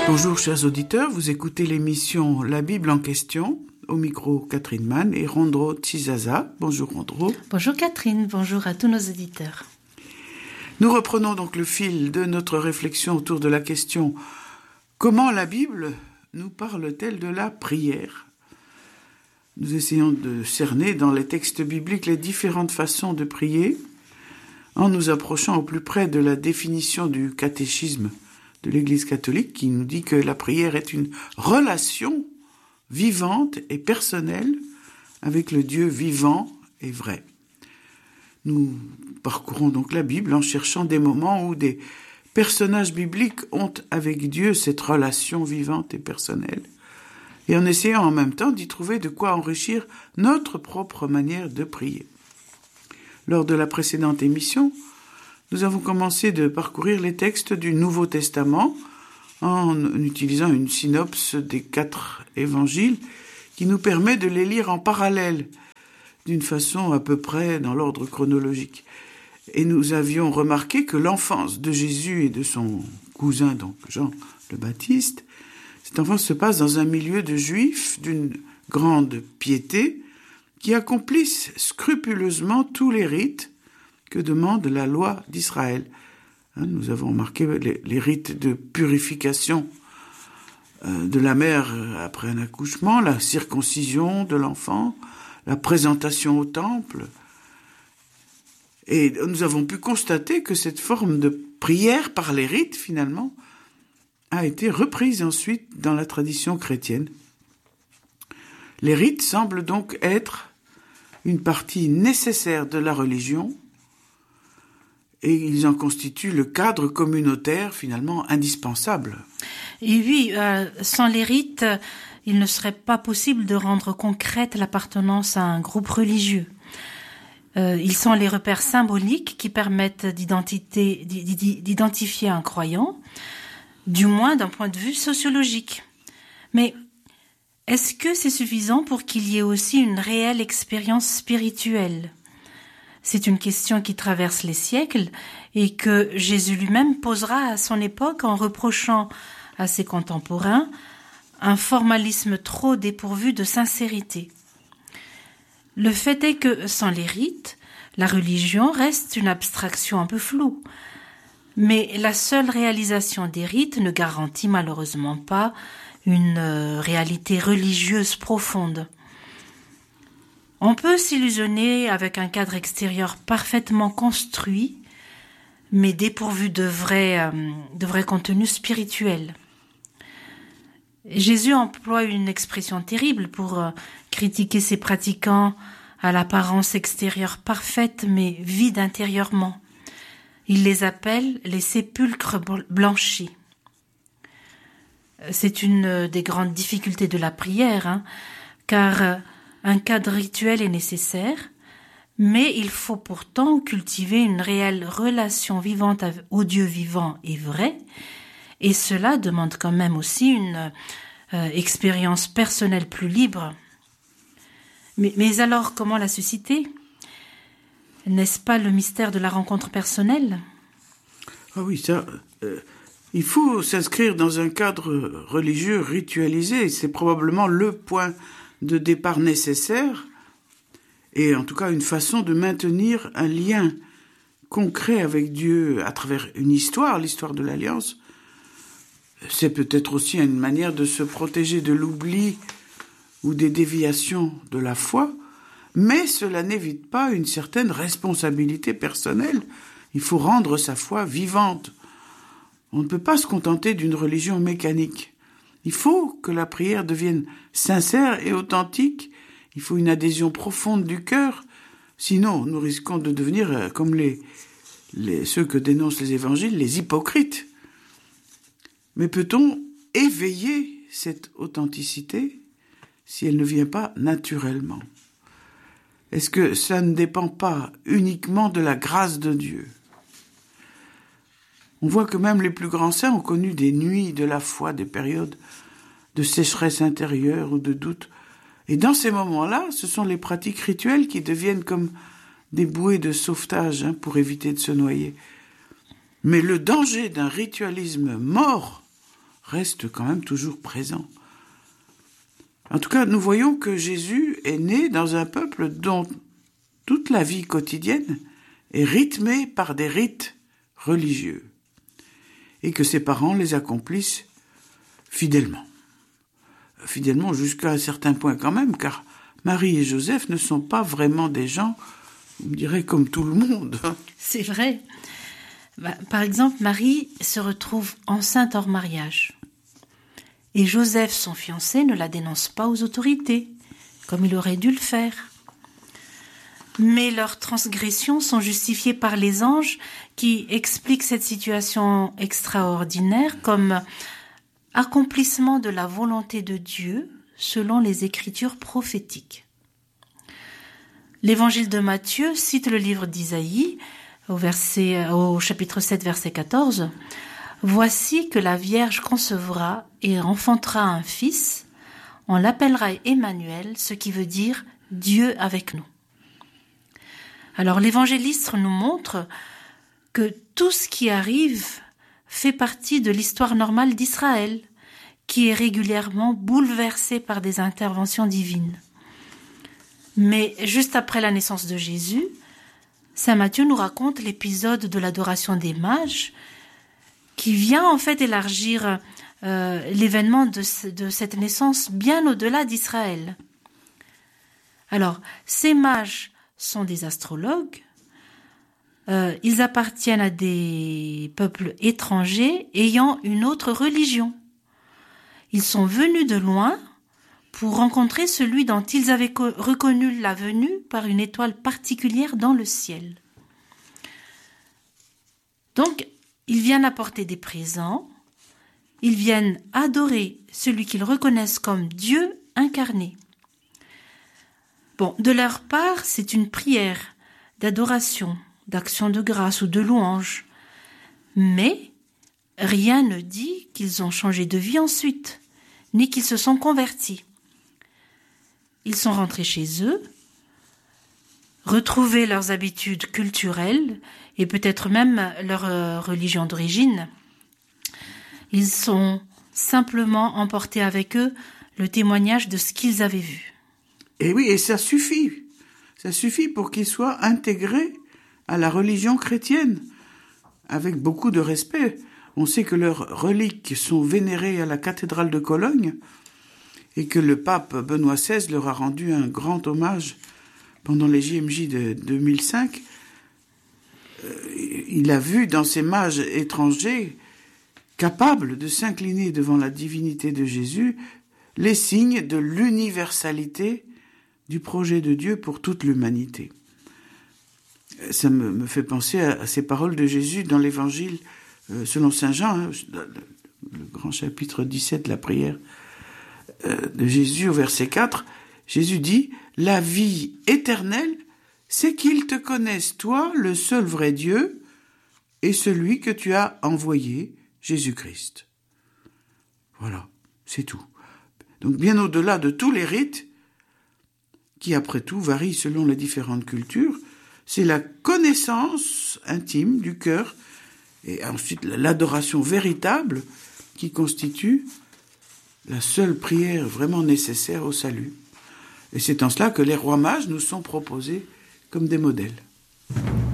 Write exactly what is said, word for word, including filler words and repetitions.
Bonjour chers auditeurs, vous écoutez l'émission La Bible en question, au micro Catherine Mann et Rondro Tsizaza. Bonjour Rondro. Bonjour Catherine, bonjour à tous nos auditeurs. Nous reprenons donc le fil de notre réflexion autour de la question « Comment la Bible nous parle-t-elle de la prière ?» Nous essayons de cerner dans les textes bibliques les différentes façons de prier en nous approchant au plus près de la définition du catéchisme de l'Église catholique qui nous dit que la prière est une relation vivante et personnelle avec le Dieu vivant et vrai. Nous parcourons donc la Bible en cherchant des moments où des personnages bibliques ont avec Dieu cette relation vivante et personnelle et en essayant en même temps d'y trouver de quoi enrichir notre propre manière de prier. Lors de la précédente émission, nous avons commencé de parcourir les textes du Nouveau Testament en utilisant une synopse des quatre évangiles qui nous permet de les lire en parallèle, d'une façon à peu près dans l'ordre chronologique. Et nous avions remarqué que l'enfance de Jésus et de son cousin, donc Jean le Baptiste, cette enfance se passe dans un milieu de juifs d'une grande piété qui accomplissent scrupuleusement tous les rites que demande la loi d'Israël. Nous avons remarqué les, les rites de purification euh, de la mère après un accouchement, la circoncision de l'enfant, la présentation au temple. Et nous avons pu constater que cette forme de prière par les rites, finalement, a été reprise ensuite dans la tradition chrétienne. Les rites semblent donc être une partie nécessaire de la religion, et ils en constituent le cadre communautaire finalement indispensable. Et oui, euh, sans les rites, il ne serait pas possible de rendre concrète l'appartenance à un groupe religieux. Euh, ils sont les repères symboliques qui permettent d'identité, d'identifier un croyant, du moins d'un point de vue sociologique. Mais est-ce que c'est suffisant pour qu'il y ait aussi une réelle expérience spirituelle ? C'est une question qui traverse les siècles et que Jésus lui-même posera à son époque en reprochant à ses contemporains un formalisme trop dépourvu de sincérité. Le fait est que, sans les rites, la religion reste une abstraction un peu floue. Mais la seule réalisation des rites ne garantit malheureusement pas une euh, réalité religieuse profonde. On peut s'illusionner avec un cadre extérieur parfaitement construit, mais dépourvu de vrai, euh, de vrai contenu spirituel. Jésus emploie une expression terrible pour euh, critiquer ses pratiquants à l'apparence extérieure parfaite, mais vide intérieurement. Il les appelle les sépulcres blanchis. C'est une des grandes difficultés de la prière, hein, car euh, un cadre rituel est nécessaire, mais il faut pourtant cultiver une réelle relation vivante au Dieu vivant et vrai, et cela demande quand même aussi une euh, expérience personnelle plus libre. Mais, mais alors, comment la susciter ? N'est-ce pas le mystère de la rencontre personnelle ? Ah oui, ça... Euh, il faut s'inscrire dans un cadre religieux ritualisé, c'est probablement le point de départ nécessaire, et en tout cas une façon de maintenir un lien concret avec Dieu à travers une histoire, l'histoire de l'Alliance. C'est peut-être aussi une manière de se protéger de l'oubli ou des déviations de la foi, mais cela n'évite pas une certaine responsabilité personnelle. Il faut rendre sa foi vivante. On ne peut pas se contenter d'une religion mécanique. Il faut que la prière devienne sincère et authentique. Il faut une adhésion profonde du cœur. Sinon, nous risquons de devenir comme les, les, ceux que dénoncent les évangiles, les hypocrites. Mais peut-on éveiller cette authenticité si elle ne vient pas naturellement ? Est-ce que ça ne dépend pas uniquement de la grâce de Dieu ? On voit que même les plus grands saints ont connu des nuits de la foi, des périodes de sécheresse intérieure ou de doute. Et dans ces moments-là, ce sont les pratiques rituelles qui deviennent comme des bouées de sauvetage hein, pour éviter de se noyer. Mais le danger d'un ritualisme mort reste quand même toujours présent. En tout cas, nous voyons que Jésus est né dans un peuple dont toute la vie quotidienne est rythmée par des rites religieux et que ses parents les accomplissent fidèlement. Fidèlement jusqu'à un certain point quand même, car Marie et Joseph ne sont pas vraiment des gens, on dirait, comme tout le monde. C'est vrai. Bah, par exemple, Marie se retrouve enceinte hors mariage. Et Joseph, son fiancé, ne la dénonce pas aux autorités, comme il aurait dû le faire. Mais leurs transgressions sont justifiées par les anges qui expliquent cette situation extraordinaire comme accomplissement de la volonté de Dieu selon les écritures prophétiques. L'évangile de Matthieu cite le livre d'Isaïe au, verset, au chapitre sept, verset quatorze. « Voici que la Vierge concevra et enfantera un fils, on l'appellera Emmanuel, ce qui veut dire Dieu avec nous. » Alors l'évangéliste nous montre que tout ce qui arrive fait partie de l'histoire normale d'Israël, qui est régulièrement bouleversée par des interventions divines. Mais juste après la naissance de Jésus, saint Matthieu nous raconte l'épisode de l'adoration des mages, qui vient en fait élargir euh, l'événement de, de cette naissance bien au-delà d'Israël. Alors, ces mages sont des astrologues, euh, ils appartiennent à des peuples étrangers ayant une autre religion. Ils sont venus de loin pour rencontrer celui dont ils avaient co- reconnu la venue par une étoile particulière dans le ciel. Donc, ils viennent apporter des présents, ils viennent adorer celui qu'ils reconnaissent comme Dieu incarné. Bon, de leur part, c'est une prière d'adoration, d'action de grâce ou de louange. Mais rien ne dit qu'ils ont changé de vie ensuite, ni qu'ils se sont convertis. Ils sont rentrés chez eux, retrouvé leurs habitudes culturelles et peut-être même leur euh, religion d'origine. Ils sont simplement emportés avec eux le témoignage de ce qu'ils avaient vu. Et oui, et ça suffit. Ça suffit pour qu'ils soient intégrés à la religion chrétienne, avec beaucoup de respect. On sait que leurs reliques sont vénérées à la cathédrale de Cologne et que le pape Benoît seize leur a rendu un grand hommage pendant les J M J de deux mille cinq. Il a vu dans ces mages étrangers, capables de s'incliner devant la divinité de Jésus, les signes de l'universalité du projet de Dieu pour toute l'humanité. Ça me, me fait penser à, à ces paroles de Jésus dans l'Évangile euh, selon saint Jean, hein, le, le grand chapitre dix-sept, la prière euh, de Jésus au verset quatre. Jésus dit « La vie éternelle, c'est qu'ils te connaissent, toi, le seul vrai Dieu, et celui que tu as envoyé, Jésus-Christ. » Voilà, c'est tout. Donc bien au-delà de tous les rites, qui après tout varient selon les différentes cultures, c'est la connaissance intime du cœur et ensuite l'adoration véritable qui constitue la seule prière vraiment nécessaire au salut. Et c'est en cela que les rois mages nous sont proposés comme des modèles.